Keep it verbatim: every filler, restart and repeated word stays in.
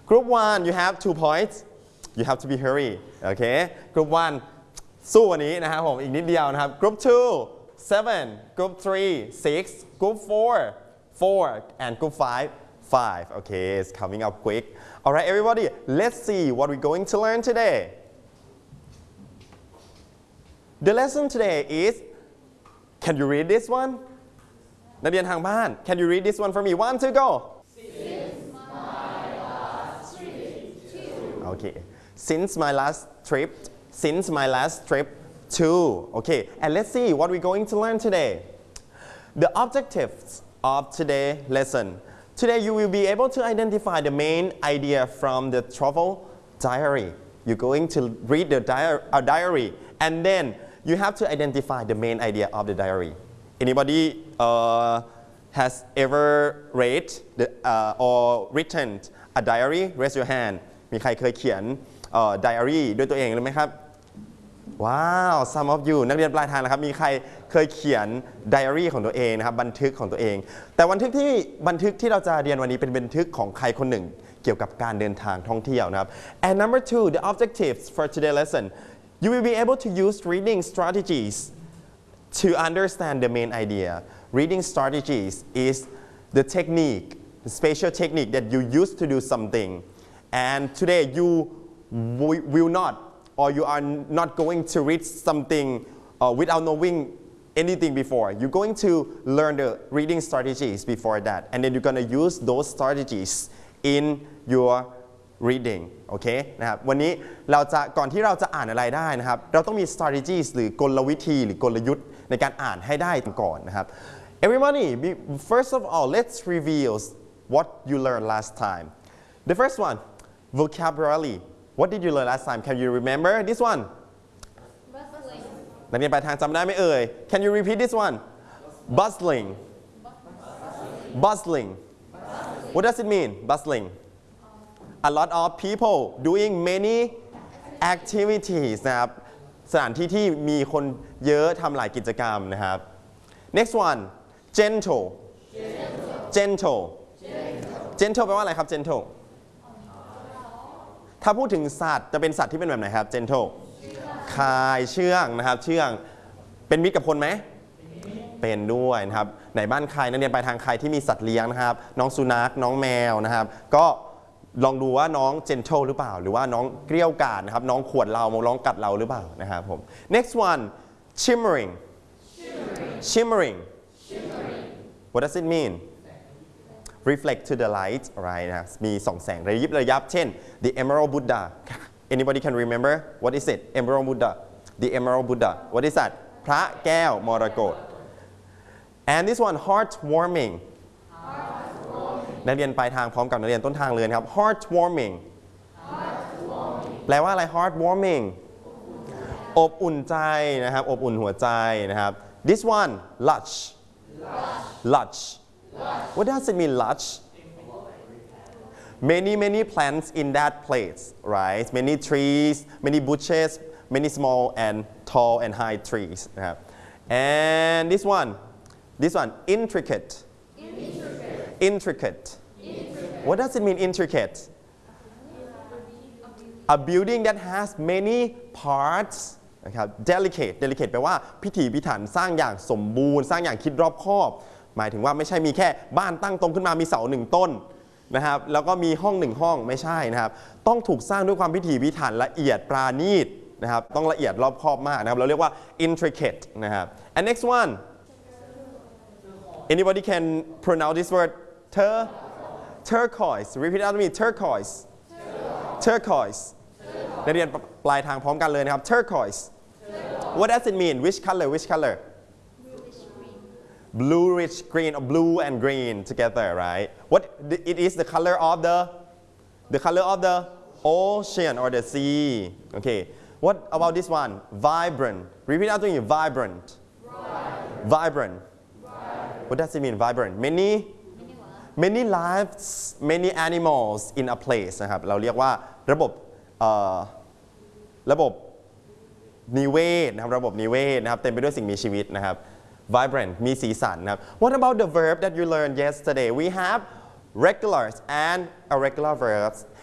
Group one you have two points you have to be hurry okay Group oneสู้วันนี้นะครับผมอีกนิดเดียวนะครับ Group two seven Group three six Group four four and Group five five okay it's coming up quick alright everybody let's see what we're going to learn today the lesson today is can you read this one นักเรียนทางบ้าน can you read this one for me one two go okay since my last trip since my last trip to okay and let's see what we're going to learn today the objectives of today's lesson today you will be able to identify the main idea from the travel diary you're going to read the diary, uh, diary and then you have to identify the main idea of the diary anybody uh, has ever read the, uh, or written a diary raise your handมีใครเคยเขียนไดอารี่ด้วยตัวเองหรือไม่ครับว้าว some of you นักเรียนปลายทางนะครับมีใครเคยเขียนไดอารี่ของตัวเองนะครับบันทึกของตัวเองแต่บันทึกที่บันทึกที่เราจะเรียนวันนี้เป็นบันทึกของใครคนหนึ่งเกี่ยวกับการเดินทางท่องเที่ยวนะครับ and number two the objectives for today's lesson you will be able to use reading strategies to understand the main idea reading strategies is the technique the special technique that you use to do something and today you will not or you are not going to read something uh, without knowing anything before you're going to learn the reading strategies before that and then you're going to use those strategies in your reading โอเคนะครับวันนี้เราจะก่อนที่เราจะอ่านอะไรได้นะครับเราต้องมี strategies หรือกลวิธีหรือกลยุทธ์ในการอ่านให้ได้ก่อนนะครับ everybody first of all let's review what you learned last time the first one vocabulary what did you learn last time can you remember this one นักเรียนปลายทางจำได้ไหมเอ่ย can you repeat this one bustling bustling what does it mean bustling a lot of people doing many activities นะครับสถานที่ที่มีคนเยอะทำหลายกิจกรรมนะครับ next one gentle gentle gentle แปลว่าอะไรครับ gentleถ้าพูดถึงสัตว์จะเป็นสัตว์ที่เป็นแบบไหนครับ gentle คายเชื่องนะครับเชื่องเป็นมิตรกับคนไหมเป็นด้วยนะครับไหนบ้านใครนักเรียนไปทางใครที่มีสัตว์เลี้ยงนะครับน้องสุนัขน้องแมวนะครับก็ลองดูว่าน้อง gentle หรือเปล่าหรือว่าน้องเกรี้ยวกราดนะครับน้องข่วนเราน้องกัดเราหรือเปล่านะครับผม next one shimmering shimmering what does it mean reflect to the light right นะมีส่องแสงระยิบระยับเช่น the emerald Buddha anybody can remember what is it emerald Buddha the emerald Buddha what is that พระแก้วมรกต and this one heartwarming นักเรียนปลายทางพร้อมกับนักเรียนต้นทางเลยครับ heartwarming แปลว่าอะไร heartwarming อบอุ่นใจนะครับอบอุ่นหัวใจนะครับ this one lush lush what does it mean lush many many plants in that place right many trees many bushes many small and tall and high trees นะครับ and this one this one intricate intricate what does it mean intricate a building that has many parts นะครับ delicate delicate แปลว่าพิถีพิถันสร้างอย่างสมบูรณ์สร้างอย่างคิดรอบคอบหมายถึงว่าไม่ใช่มีแค่บ้านตั้งตรงขึ้นมามีเสาหนึ่งต้นนะครับแล้วก็มีห้องหนึ่งห้องไม่ใช่นะครับต้องถูกสร้างด้วยความพิถีพิถันละเอียดปราณีตนะครับต้องละเอียดรอบคอบมากนะครับเราเรียกว่า intricate นะครับ and next one anybody can pronounce this word tur turquoise repeat after me turquoise turquoise นักเรียนปลายทางพร้อมกันเลยนะครับ turquoise what does it mean which color which color bluish green or blue and green together right what it is the color of the the color of the ocean or the sea okay what about this one vibrant repeat after me vibrant vibrant what does it mean vibrant many many lives many animals in a place นะครับเราเรียกว่าระบบระบบนิเวศนะครับระบบนิเวศนะครับเต็มไปด้วยสิ่งมีชีวิตนะครับ vibrant มีสีสันนะครับ what about the verb that you learned yesterday we have regulars and irregular verbs